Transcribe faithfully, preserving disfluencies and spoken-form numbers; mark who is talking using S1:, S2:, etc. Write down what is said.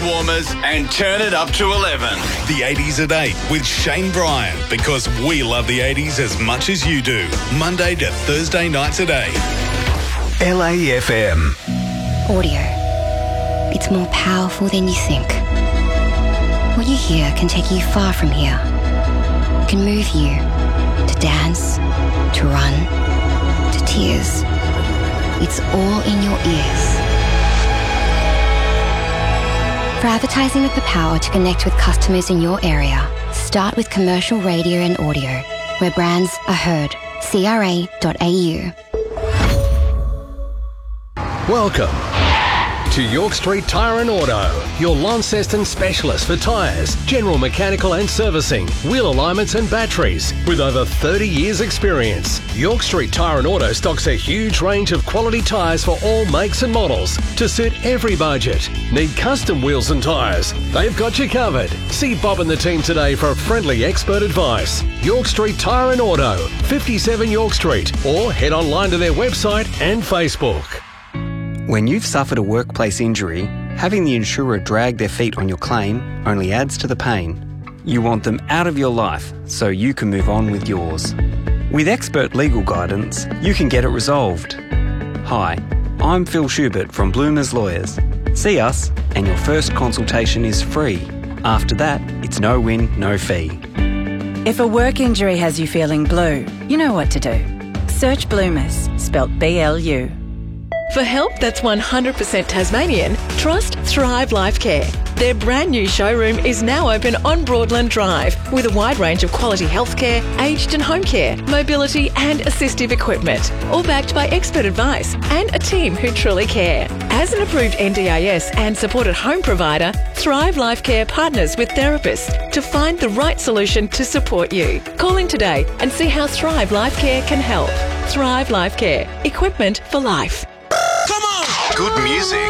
S1: Warmers and turn it up to eleven.
S2: The eighties at eight with Shane Bryan, because we love the eighties as much as you do. Monday to Thursday nights at eight. L A F M.
S3: Audio. It's more powerful than you think. What you hear can take you far from here. It can move you to dance, to run, to tears. It's all in your ears. For advertising with the power to connect with customers in your area, start with commercial radio and audio, where brands are heard. C R A dot A U.
S4: Welcome to York Street Tyre and Auto, your Launceston specialist for tyres, general mechanical and servicing, wheel alignments and batteries. With over thirty years experience, York Street Tyre and Auto stocks a huge range of quality tyres for all makes and models to suit every budget. Need custom wheels and tyres? They've got you covered. See Bob and the team today for friendly expert advice. York Street Tyre and Auto, fifty-seven York Street, or head online to their website and Facebook.
S5: When you've suffered a workplace injury, having the insurer drag their feet on your claim only adds to the pain. You want them out of your life so you can move on with yours. With expert legal guidance, you can get it resolved. Hi, I'm Phil Schubert from Bloomers Lawyers. See us and your first consultation is free. After that, it's no win, no fee.
S6: If a work injury has you feeling blue, you know what to do. Search Bloomers, spelt B L U.
S7: For help that's one hundred percent Tasmanian, trust Thrive Life Care. Their brand new showroom is now open on Broadland Drive with a wide range of quality healthcare, aged and home care, mobility and assistive equipment, all backed by expert advice and a team who truly care. As an approved N D I S and supported home provider, Thrive Life Care partners with therapists to find the right solution to support you. Call in today and see how Thrive Life Care can help. Thrive Life Care. Equipment for life.
S2: Come on! Good music